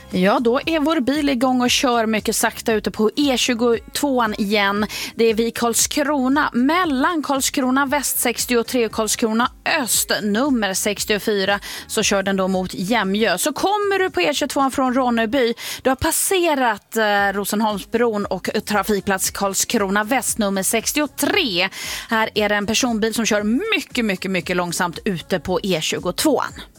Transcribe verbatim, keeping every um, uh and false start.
Ja, då är vår bil igång och kör mycket sakta ute på E tjugotvåan igen. Det är vid Karlskrona, mellan Karlskrona väst sextiotre och Karlskrona öst nummer sextiofyra, så kör den då mot Jämjö. Så kommer du på E tjugotvåan från Ronneby, du har passerat eh, Rosenholmsbron och trafikplats Karlskrona väst nummer sextiotre. Här är det en personbil som kör mycket, mycket, mycket långsamt ute på E tjugotvåan.